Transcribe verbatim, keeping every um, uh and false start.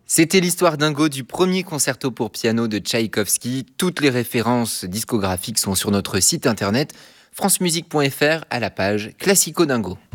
C'était l'histoire dingo du premier concerto pour piano de Tchaïkovski. Toutes les références discographiques sont sur notre site internet francemusique point f r à la page Classico Dingo.